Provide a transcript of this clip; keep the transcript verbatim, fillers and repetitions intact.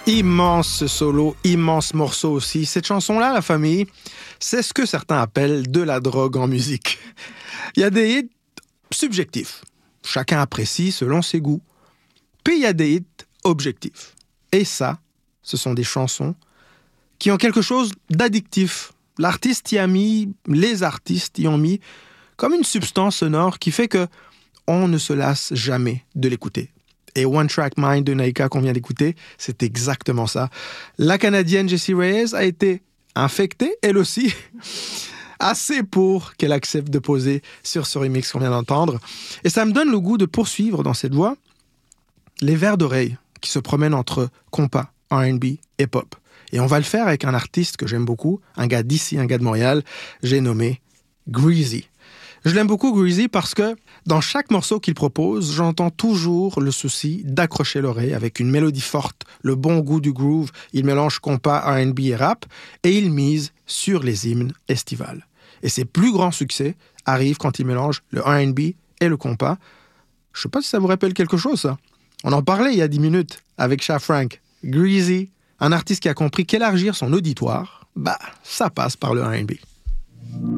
Immense solo, immense morceau aussi. Cette chanson-là, la famille, c'est ce que certains appellent de la drogue en musique. Il y a des hits subjectifs. Chacun apprécie selon ses goûts. Puis il y a des hits objectifs. Et ça, ce sont des chansons qui ont quelque chose d'addictif. L'artiste y a mis, les artistes y ont mis comme une substance sonore qui fait que on ne se lasse jamais de l'écouter. Et One Track Mind de Naika qu'on vient d'écouter, c'est exactement ça. La Canadienne Jessie Reyez a été infectée, elle aussi, assez pour qu'elle accepte de poser sur ce remix qu'on vient d'entendre. Et ça me donne le goût de poursuivre dans cette voie les vers d'oreille qui se promènent entre compas, R and B et pop. Et on va le faire avec un artiste que j'aime beaucoup, un gars d'ici, un gars de Montréal, j'ai nommé Greezy. Je l'aime beaucoup, Greezy, parce que dans chaque morceau qu'il propose, j'entends toujours le souci d'accrocher l'oreille avec une mélodie forte, le bon goût du groove. Il mélange compas, R and B et rap, et il mise sur les hymnes estivales. Et ses plus grands succès arrivent quand il mélange le R and B et le compas. Je ne sais pas si ça vous rappelle quelque chose, ça. On en parlait il y a dix minutes avec Sha Frank. Greezy, un artiste qui a compris qu'élargir son auditoire, bah, ça passe par le R and B.